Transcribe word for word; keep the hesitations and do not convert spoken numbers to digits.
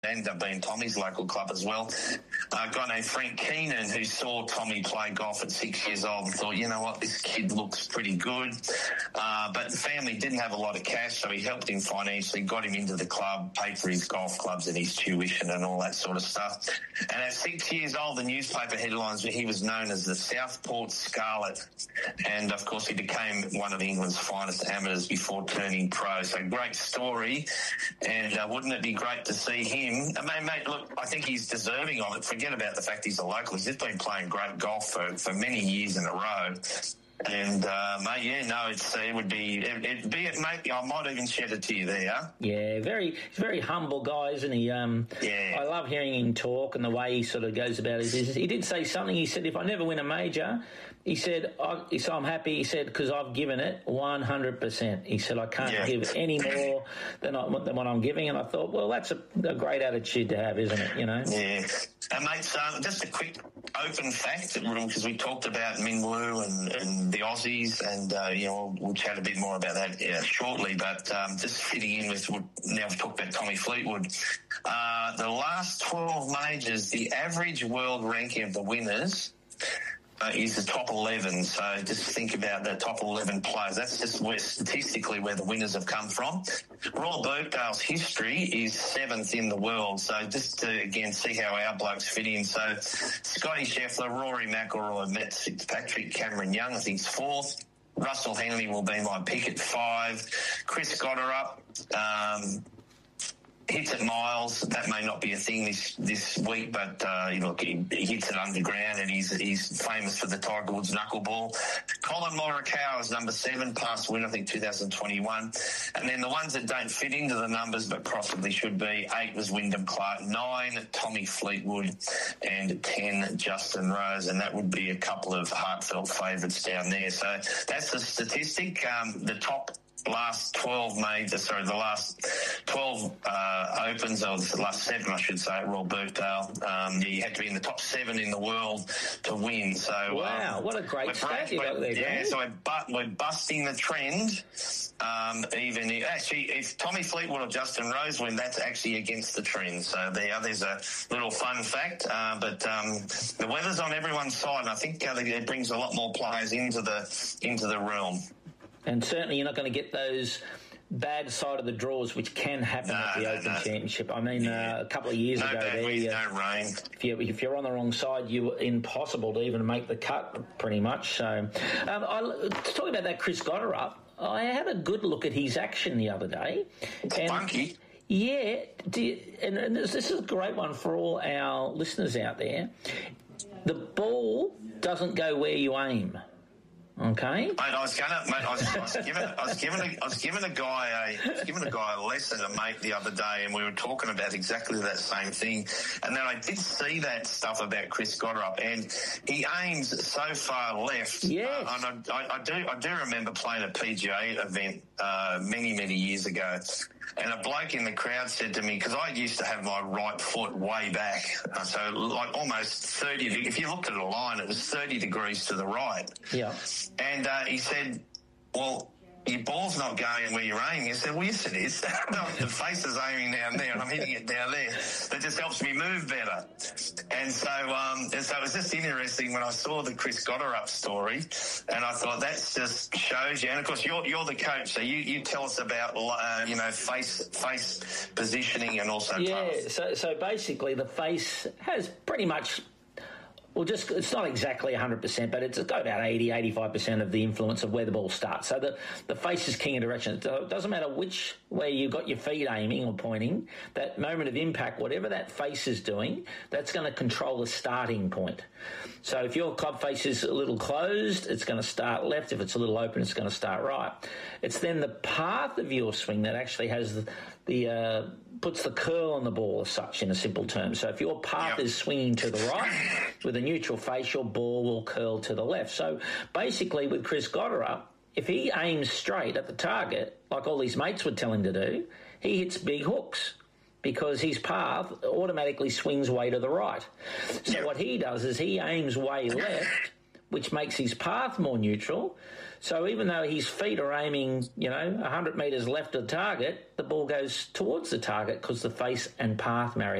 ended up being Tommy's local club as well. Uh, a guy named Frank Keenan, who saw Tommy play golf at six years old and thought, you know what, this kid looks pretty good. Uh, but the family didn't have a lot of cash, so he helped him financially, got him into the club, paid for his golf clubs and his tuition and all that sort of stuff. And at six years old, the newspaper headlines, he was known as the Southport Scarlet. And, of course, he became one of England's finest amateurs before turning pro. So great story. And uh, wouldn't it be great to see him? I mean, mate, look, I think he's deserving of it. Forget about the fact he's a local. He's just been playing great golf for, for many years in a row. And, uh, mate, yeah, no, it's, it would be, it, it'd be it, mate, I might even shed a tear there. Yeah, very, very humble guy, isn't he? Um, yeah. I love hearing him talk and the way he sort of goes about his business. He did say something. He said, if I never win a major, he said, I, he said I'm happy, he said, because I've given it one hundred percent. He said, I can't yeah. give any more than, I, than what I'm giving. And I thought, well, that's a, a great attitude to have, isn't it, you know? Yeah. And, mate, so just a quick open fact, because we talked about Minwoo and, and the Aussies, and, uh, you know, we'll, we'll chat a bit more about that yeah, shortly, but um, just fitting in with, now we've talked about Tommy Fleetwood, uh, the last twelve majors, the average world ranking of the winners Uh, is the top eleven. So just think about the top eleven players. That's just where statistically where the winners have come from. Royal Birkdale's history is seventh in the world. So just to, again, see how our blokes fit in. So Scotty Scheffler, Rory McIlroy, Matt Fitzpatrick, Cameron Young, I think, is fourth. Russell Henley will be my pick at five. Chris Gotterup, um, hits at miles. That may not be a thing this this week, but uh, look, he, he hits it underground, and he's he's famous for the Tiger Woods knuckleball. Colin Morikawa is number seven, past win, I think, two thousand twenty-one. And then the ones that don't fit into the numbers but possibly should be, eight was Wyndham Clark, nine Tommy Fleetwood, and ten Justin Rose. And that would be a couple of heartfelt favourites down there. So that's the statistic. Um, the top last twelve majors, sorry, the last twelve uh, opens, or the last seven, I should say, at Royal Birkdale. Um, you had to be in the top seven in the world to win. So wow, um, what a great stat you got there, yeah, so we're, bu- we're busting the trend. Um, even if, actually, if Tommy Fleetwood or Justin Rose win, that's actually against the trend. So there, there's a little fun fact. Uh, but um, the weather's on everyone's side, and I think uh, it brings a lot more players into the into the realm. And certainly you're not going to get those bad side of the draws, which can happen no, at the no, Open no. Championship. I mean, yeah. uh, a couple of years no ago, bad there, wind, uh, no rain. If, you, if you're on the wrong side, you were impossible to even make the cut, pretty much. So, um, I, talking about that Chris Gotterup, I had a good look at his action the other day. It's and funky. Yeah, do you, and, and this, this is a great one for all our listeners out there. The ball doesn't go where you aim. Okay. Mate, I was gonna. Mate, I was, I was giving. I was giving. A, I was giving a guy a. I was giving a guy a lesson to make the other day, and we were talking about exactly that same thing. And then I did see that stuff about Chris Gotterup, and he aims so far left. Yes. Uh, and I, I, I do. I do remember playing a P G A event uh, many, many years ago. And a bloke in the crowd said to me, because I used to have my right foot way back, uh, so like almost thirty, if you looked at a line, it was thirty degrees to the right. Yeah. And uh, he said, well, your ball's not going where you're aiming. I said, well, yes, it is. The face is aiming down there, and I'm hitting it down there. That just helps me move better. And so, um, and so it was just interesting when I saw the Chris Gotterup story, and I thought that just shows you. And of course, you're you're the coach, so you, you tell us about uh, you know face face positioning and also yeah. path. So so basically, the face has pretty much. Well, just it's not exactly one hundred percent, but it's got about eighty, eighty-five percent of the influence of where the ball starts. So the, the face is king of direction. It doesn't matter which way you've got your feet aiming or pointing, that moment of impact, whatever that face is doing, that's going to control the starting point. So if your club face is a little closed, it's going to start left. If it's a little open, it's going to start right. It's then the path of your swing that actually has the... the uh, puts the curl on the ball as such, in a simple term. So if your path yep. is swinging to the right with a neutral face, your ball will curl to the left. So basically with Chris Gotterup, if he aims straight at the target, like all his mates would tell him to do, he hits big hooks because his path automatically swings way to the right. So yep. what he does is he aims way left, which makes his path more neutral. So even though his feet are aiming, you know, one hundred metres left of the target, the ball goes towards the target because the face and path marry